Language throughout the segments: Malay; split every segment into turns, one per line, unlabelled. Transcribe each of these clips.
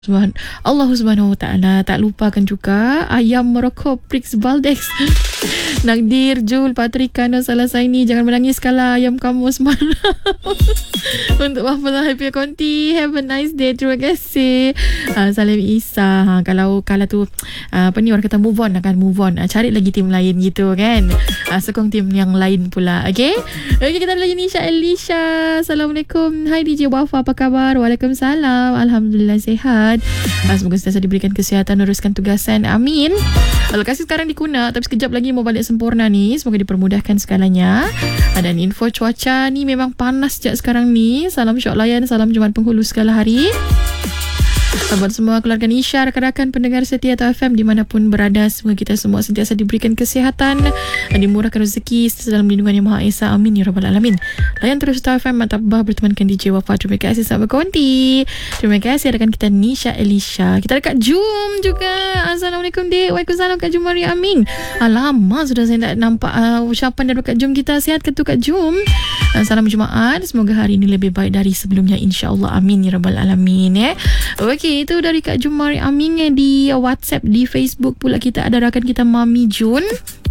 Allah Subhanahu Wa Taala. Tak lupakan juga ayam Morocco Prix Baldex. Nagdir, Jul, Patrika, Salah Saini, jangan menangis kalau ayam kamu semalam. Untuk Mahfuzah Happy Konti, have a nice day. Terima kasih. Salim Isa. Kalau tu apa ni orang kata move on, akan move on. Cari lagi tim lain gitu kan. Sokong tim yang lain pula. Okay, kita ada lagi Nisha Elisha. Assalamualaikum. Hai DJ Wafa, apa kabar? Waalaikumsalam. Alhamdulillah sihat. Semoga sentiasa diberikan kesihatan, uruskan tugasan. Amin. Lokasi sekarang di Kuna, tapi sekejap lagi mau balik sempurna ni. Semoga dipermudahkan segalanya. Dan info cuaca ni memang panas sejak sekarang ni. Salam syok layan, salam Jumaat Penghulu segala hari. Buat semua keluarga Nisha, rakan-rakan pendengar setia Tau FM dimanapun berada, semoga kita semua sentiasa diberikan kesihatan, dimurahkan rezeki dalam lindungan Yang Maha Esa. Amin ya Rabbal Alamin. Layan terus Tau FM, Matabah bertemankan DJ Wafa. Terima kasih sahabat Konti. Terima kasih rakan kita Nisha Elisha. Kita ada Kak Jum juga. Assalamualaikum Dek. Waalaikumsalam Kak Jum Mari. Amin. Lama sudah saya tak nampak ucapan dari Kak Jum kita. Sihat ke tu Kak Jum? Salam Jumaat. Semoga hari ini lebih baik dari sebelumnya, insya-Allah. Amin ya Rabbal Alamin. Okey, itu dari Kak Jumari Amin. Di WhatsApp, di Facebook pula kita ada rakan kita Mami Jun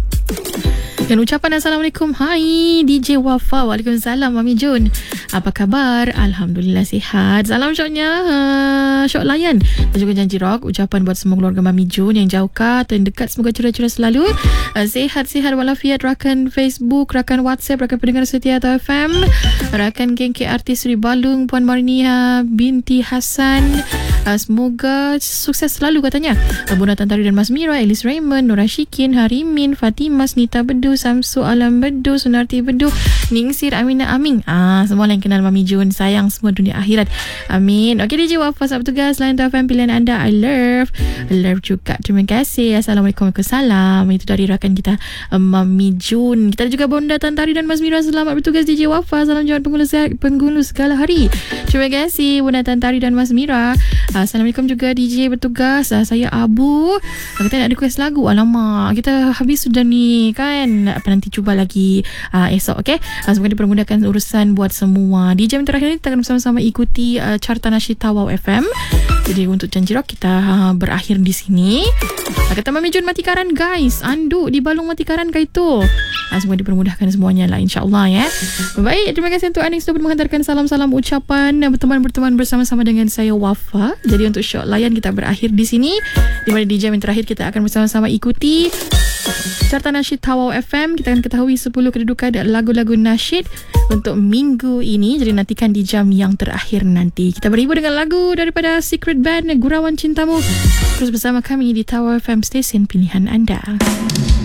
dan ucapan Assalamualaikum. Hai DJ Wafa. Waalaikumsalam Mami Jun. Apa khabar? Alhamdulillah sihat. Salam syoknya syok layan dan juga janji rock. Ucapan buat semua keluarga Mami Jun yang jauh atau yang dekat, semoga cerah-cerah selalu. Sihat-sihat walafiat. Rakan Facebook, rakan WhatsApp, rakan pendengar setia Tau FM, rakan geng artis Sri Balung, Puan Marnia binti Hasan, semoga sukses selalu katanya. Bunda Tantari dan Mas Mira, Elis Raymond, Nora Syikin, Harimin, Fatimah, Nita Bedu, Samsu Alam Bedu, Sunarti Bedu, Ningsir, Aminah Amin. Semua yang kenal Mami Jun, sayang semua dunia akhirat. Amin. Okey DJ Wafa, sahabat tugas lain Tau FM pilihan anda. I love juga. Terima kasih. Assalamualaikum. Waalaikumsalam. Itu dari rakan kita Mami Jun. Kita ada juga Bonda Tantari dan Mas Mira. Selamat bertugas DJ Wafa. Salam Jumaat Penghulu segala hari. Terima kasih Bonda Tantari dan Mas Mira. Assalamualaikum juga DJ bertugas. Saya Abu. Kita nak request lagu. Alamak, kita habis sudah ni kan. Apa nanti cuba lagi esok. Okay, semoga dipermudahkan urusan buat semua. Di jam terakhir ni kita akan bersama-sama ikuti carta nasyid Tawau FM. Jadi untuk janji rock kita berakhir di sini. Kata Mami Jun, mati karan guys. Anduk di balung mati karan kah itu? Semoga dipermudahkan semuanya lah, insya-Allah ya. Baik, terima kasih untuk anda yang sudah menghantarkan salam-salam ucapan berteman bersama-sama dengan saya Wafa. Jadi untuk syok layan kita berakhir di sini. Di mana di jam yang terakhir kita akan bersama-sama ikuti carta nasyid Tawau FM. Kita akan ketahui 10 kedudukan lagu-lagu nasyid untuk minggu ini. Jadi nantikan di jam yang terakhir nanti. Kita berhibur dengan lagu daripada Secret Band, Gurauan Cintamu. Terus bersama kami di Tawau FM, stesen pilihan anda.